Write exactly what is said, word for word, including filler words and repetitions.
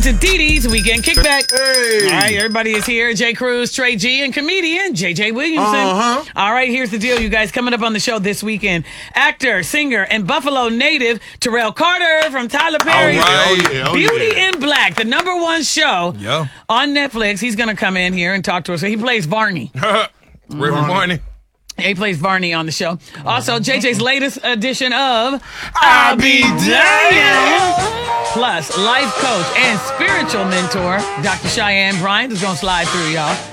To Dee Dee's Weekend Kickback. Hey. All right, everybody is here. Jay Cruz, Trey G, and comedian J J Williamson. Uh-huh. All right, here's the deal, you guys. Coming up on the show this weekend, actor, singer, and Buffalo native Terrell Carter from Tyler Perry's All right. Oh, yeah. Oh, Beauty yeah. in Black, the number one show Yeah. on Netflix. He's going to come in here and talk to us. So he plays Barney. Reverend Barney. He plays Barney on the show. Also, J J's latest edition of I'll be damned. Plus, life coach and spiritual mentor, Doctor Cheyenne Bryant is going to slide through, y'all.